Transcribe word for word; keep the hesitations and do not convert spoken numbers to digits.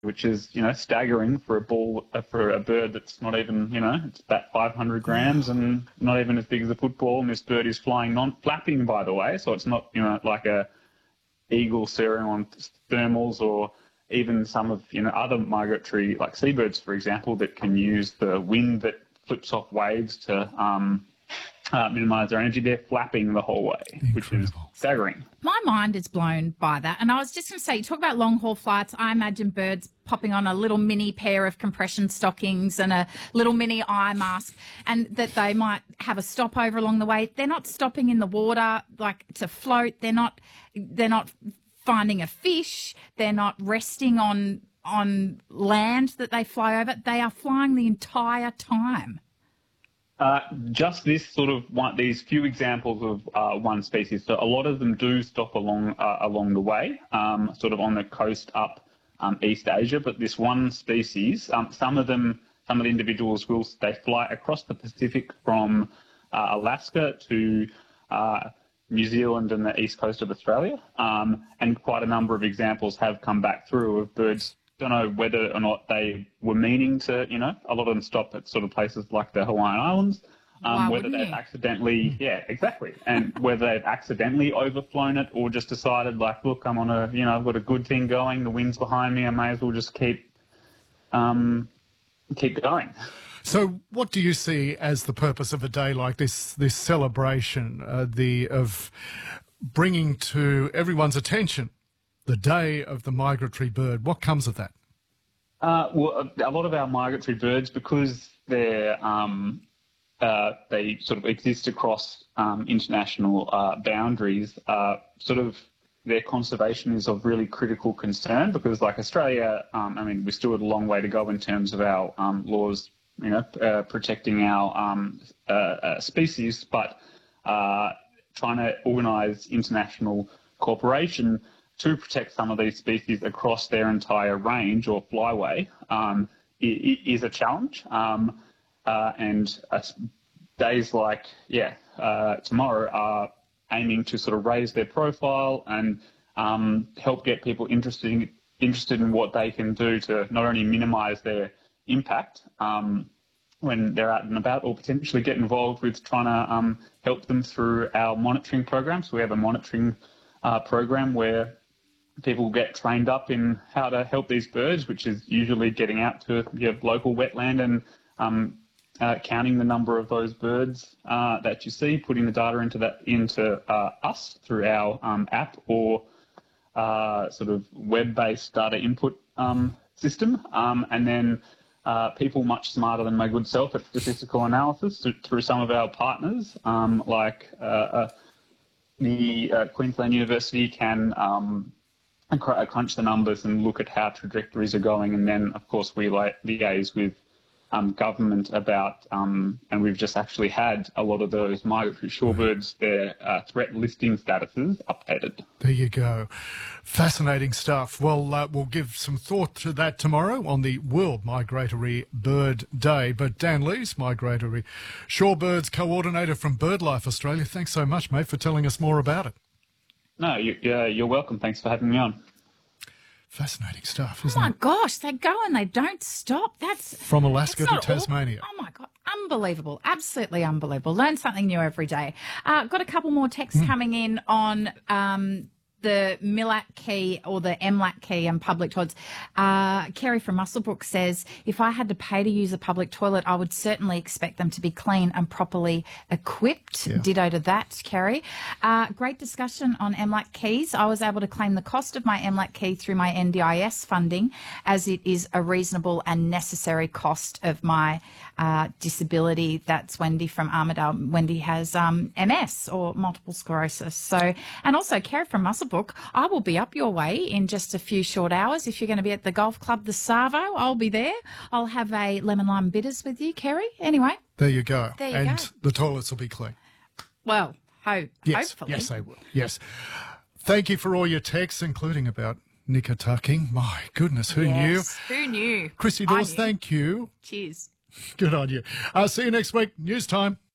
which is, you know, staggering for a ball, uh, for a bird that's not even, you know, it's about five hundred grams and not even as big as a football. And this bird is flying, non-flapping, by the way, so it's not, you know, like a eagle soaring on thermals, or even some of, you know, other migratory, like seabirds, for example, that can use the wind that flips off waves to um, uh, minimise their energy. They're flapping the whole way, Incredible. Which is staggering. My mind is blown by that. And I was just going to say, you talk about long-haul flights. I imagine birds popping on a little mini pair of compression stockings and a little mini eye mask, and that they might have a stopover along the way. They're not stopping in the water, like, to float. They're not, they're not finding a fish. They're not resting on, on land that they fly over. They are flying the entire time. Uh, just this sort of one, these few examples of uh, one species. So a lot of them do stop along uh, along the way, um, sort of on the coast up um, East Asia. But this one species, um, some of them, some of the individuals will they fly across the Pacific from uh, Alaska to uh, New Zealand and the east coast of Australia, um, and quite a number of examples have come back through of birds. Don't know whether or not they were meaning to, you know, a lot of them stop at sort of places like the Hawaiian Islands, um, whether they've you? accidentally, yeah, exactly, and whether they've accidentally overflown it or just decided, like, look, I'm on a, you know, I've got a good thing going, the wind's behind me, I may as well just keep, um, keep going. So what do you see as the purpose of a day like this, this celebration, uh, the of bringing to everyone's attention the day of the migratory bird? What comes of that? Uh, well, a lot of our migratory birds, because they're um, uh, they sort of exist across um, international uh, boundaries, uh, sort of their conservation is of really critical concern, because, like Australia, um, I mean, we still have a long way to go in terms of our um, laws, you know, uh, protecting our um, uh, uh, species, but uh, trying to organise international cooperation to protect some of these species across their entire range or flyway um, is a challenge. Um, uh, and uh, days like, yeah, uh, tomorrow are aiming to sort of raise their profile and um, help get people interested in, interested in what they can do to not only minimise their impact um, when they're out and about, or potentially get involved with trying to um, help them through our monitoring program. So we have a monitoring uh, program where people get trained up in how to help these birds, which is usually getting out to your local wetland and um, uh, counting the number of those birds uh, that you see, putting the data into that into uh, us through our um, app or uh, sort of web-based data input um, system, um, and then uh, people much smarter than my good self at statistical analysis through some of our partners, um, like uh, uh, the uh, Queensland University can um, crunch the numbers and look at how trajectories are going, and then, of course, we liaise with um, government about, um, and we've just actually had a lot of those migratory shorebirds, their uh, threat listing statuses updated. There you go. Fascinating stuff. Well, uh, we'll give some thought to that tomorrow on the World Migratory Bird Day. But Dan Lees, Migratory Shorebirds Coordinator from BirdLife Australia, thanks so much, mate, for telling us more about it. No, you, uh, you're welcome. Thanks for having me on. Fascinating stuff, isn't it? Oh, my it? gosh, they go and they don't stop. That's From Alaska to Tasmania. All, oh, my God. Unbelievable. Absolutely unbelievable. Learn something new every day. Uh, got a couple more texts mm. coming in on um, the MILAC key or the M LAC key and public toilets. Uh, Kerry from Muswellbrook says, if I had to pay to use a public toilet, I would certainly expect them to be clean and properly equipped. Yeah. Ditto to that, Kerry. Uh, great discussion on M LAC keys. I was able to claim the cost of my M LAC key through my N D I S funding, as it is a reasonable and necessary cost of my uh, disability. That's Wendy from Armidale. Wendy has um, M S or multiple sclerosis. So, and also Kerry from Muswellbrook, I will be up your way in just a few short hours. If you're going to be at the golf club, the Savo, I'll be there. I'll have a lemon lime bitters with you, Kerry. Anyway. There you go. There you and go. The toilets will be clean. Well, ho- yes, hopefully. Yes, they will. Yes. Thank you for all your texts, including about knicker tucking. My goodness, who yes. knew? Who knew? Chrissy Dawes, thank you. Cheers. Good on you. I'll see you next week. News time.